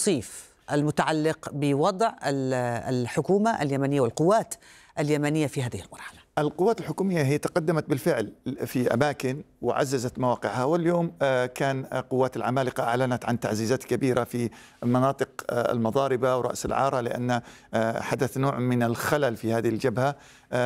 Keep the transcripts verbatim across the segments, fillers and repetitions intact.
التوصيف المتعلق بوضع الحكومة اليمنية والقوات اليمنية في هذه المرحلة؟ القوات الحكومية هي تقدمت بالفعل في أماكن وعززت مواقعها، واليوم كان قوات العمالقة أعلنت عن تعزيزات كبيرة في مناطق المضاربة ورأس العارة، لأن حدث نوع من الخلل في هذه الجبهة،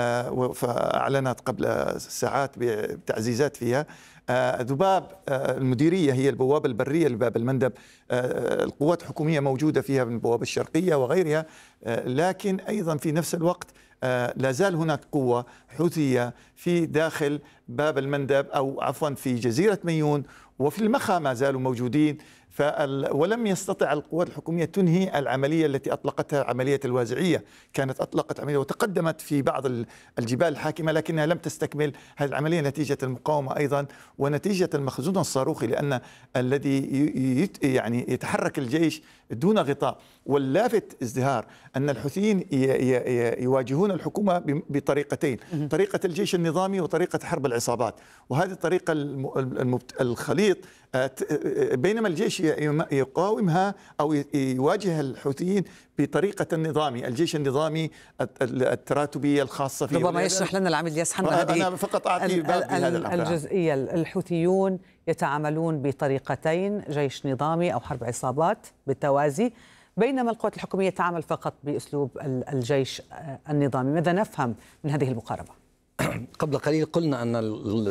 فأعلنت قبل ساعات بتعزيزات فيها. ذباب المديرية هي البوابة البرية لباب المندب، القوات الحكومية موجودة فيها من البوابة الشرقية وغيرها، لكن أيضا في نفس الوقت لا زال هناك قوة حوثية في داخل باب المندب، أو عفوا في جزيرة ميون وفي المخا ما زالوا موجودين. ولم يستطع القوات الحكومية تنهي العملية التي أطلقتها، عملية الوازعية. كانت أطلقت عملية وتقدمت في بعض الجبال الحاكمة، لكنها لم تستكمل هذه العملية نتيجة المقاومة أيضا ونتيجة المخزون الصاروخي، لأن الذي يعني يتحرك الجيش دون غطاء. واللافت ازدهار أن الحوثيين يواجهون الحكومة بطريقتين: طريقة الجيش النظامي وطريقة حرب العصابات. وهذه الطريقة الخليط، بينما الجيش يقاومها أو يواجه الحوثيين بطريقة النظامي، الجيش النظامي التراتبية الخاصة فيه. ربما يشرح لنا العميد الياس حنا هذه أنا فقط أعطي باب بهذا الأمر. الجزئية. الحوثيون يتعاملون بطريقتين: جيش نظامي أو حرب عصابات بالتوازي، بينما القوات الحكومية تعمل فقط بأسلوب الجيش النظامي. ماذا نفهم من هذه المقاربة؟ قبل قليل قلنا أن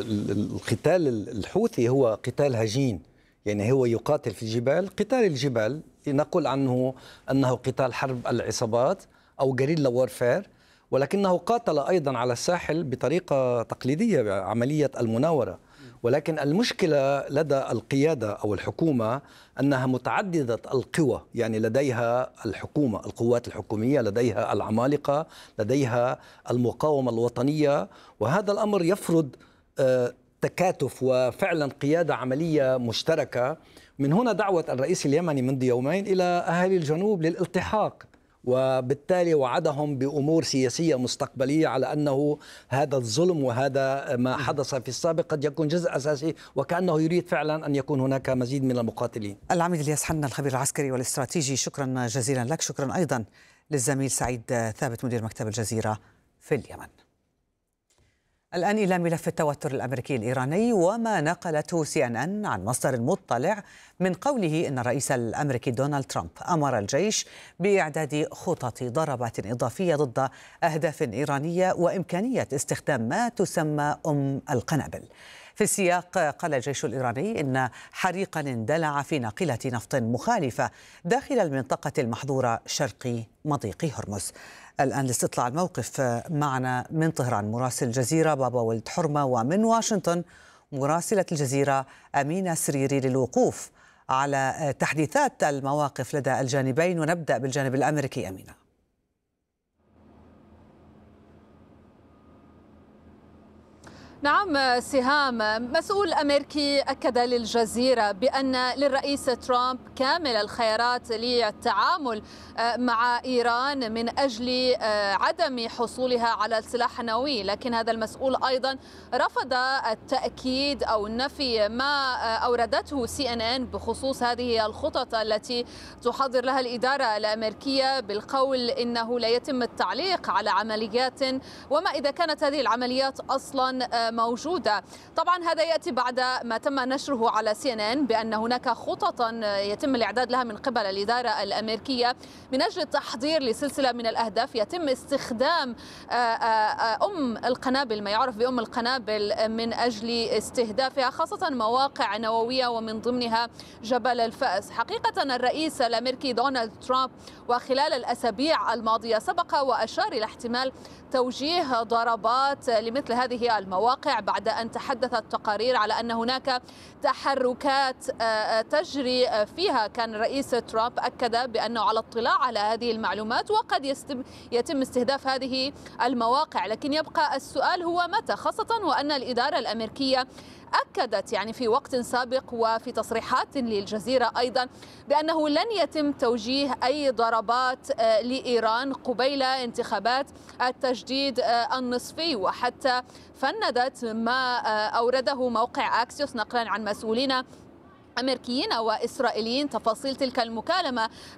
القتال الحوثي هو قتال هجين، يعني هو يقاتل في الجبال. قتال الجبال نقول عنه أنه قتال حرب العصابات أو جريلا وورفير، ولكنه قاتل أيضا على الساحل بطريقة تقليدية بعملية المناورة. ولكن المشكلة لدى القيادة أو الحكومة أنها متعددة القوى، يعني لديها الحكومة القوات الحكومية، لديها العمالقة، لديها المقاومة الوطنية، وهذا الأمر يفرض تكاتف وفعلا قيادة عملية مشتركة. من هنا دعوة الرئيس اليمني منذ يومين إلى أهالي الجنوب للالتحاق، وبالتالي وعدهم بأمور سياسية مستقبلية على أنه هذا الظلم وهذا ما حدث في السابق قد يكون جزء أساسي، وكأنه يريد فعلا أن يكون هناك مزيد من المقاتلين. العميد الياس حنا الخبير العسكري والاستراتيجي، شكرا جزيلا لك. شكرا أيضا للزميل سعيد ثابت مدير مكتب الجزيرة في اليمن. الآن إلى ملف التوتر الأمريكي الإيراني وما نقلته سي إن إن عن مصدر مطلع من قوله إن الرئيس الأمريكي دونالد ترامب أمر الجيش بإعداد خطط ضربات إضافية ضد أهداف إيرانية وإمكانية استخدام ما تسمى أم القنابل. في السياق قال الجيش الإيراني إن حريقا اندلع في ناقلة نفط مخالفة داخل المنطقة المحظورة شرق مضيق هرمز. الآن لاستطلاع الموقف معنا من طهران مراسل الجزيرة بابا ولد حرمة، ومن واشنطن مراسلة الجزيرة أمينة سريري للوقوف على تحديثات المواقف لدى الجانبين. ونبدأ بالجانب الأمريكي. أمينة. نعم سهام، مسؤول أمريكي أكد للجزيرة بأن للرئيس ترامب كامل الخيارات للتعامل مع إيران من أجل عدم حصولها على السلاح النووي، لكن هذا المسؤول أيضا رفض التأكيد أو النفي ما أوردته سي إن إن بخصوص هذه الخطط التي تحضر لها الإدارة الأمريكية، بالقول إنه لا يتم التعليق على عمليات وما إذا كانت هذه العمليات أصلا موجودة. طبعا هذا يأتي بعد ما تم نشره على سي إن إن بأن هناك خططا يتم الإعداد لها من قبل الإدارة الأمريكية من أجل التحضير لسلسلة من الأهداف يتم استخدام أم القنابل، ما يعرف بأم القنابل، من أجل استهدافها، خاصة مواقع نووية ومن ضمنها جبل الفأس. حقيقة الرئيس الأمريكي دونالد ترامب وخلال الأسابيع الماضية سبق وأشار إلى احتمال توجيه ضربات لمثل هذه المواقع بعد أن تحدثت تقارير على أن هناك تحركات تجري فيها. كان الرئيس ترامب أكد بأنه على اطلاع على هذه المعلومات وقد يتم استهداف هذه المواقع، لكن يبقى السؤال هو متى، خاصة وأن الإدارة الأمريكية أكدت يعني في وقت سابق وفي تصريحات للجزيرة أيضا بأنه لن يتم توجيه أي ضربات لإيران قبيل انتخابات التجديد النصفي. وحتى فندت ما أورده موقع أكسيوس نقلا عن مسؤولين أمريكيين وإسرائيليين تفاصيل تلك المكالمة